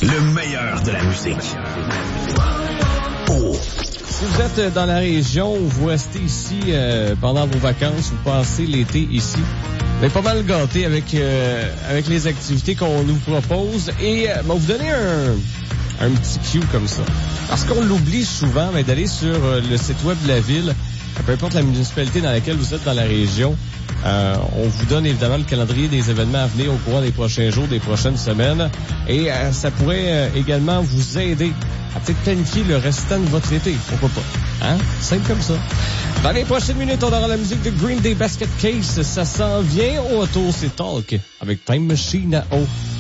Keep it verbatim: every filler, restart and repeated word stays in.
Le meilleur de la musique. Oh. Si vous êtes dans la région ou vous restez ici euh, pendant vos vacances, vous passez l'été ici, vous êtes pas mal gâté avec euh, avec les activités qu'on nous propose et euh, ben, vous donner un, un petit cue comme ça. Parce qu'on l'oublie souvent, mais d'aller sur euh, le site web de la ville, peu importe la municipalité dans laquelle vous êtes dans la région, euh, on vous donne évidemment le calendrier des événements à venir au courant des prochains jours, des prochaines semaines. Et euh, ça pourrait euh, également vous aider à peut-être planifier le restant de votre été. Pourquoi pas? Hein? Simple comme ça. Dans les prochaines minutes, on aura la musique de Green Day Basket Case. Ça s'en vient. Au retour, c'est Talk avec Time Machine à eau.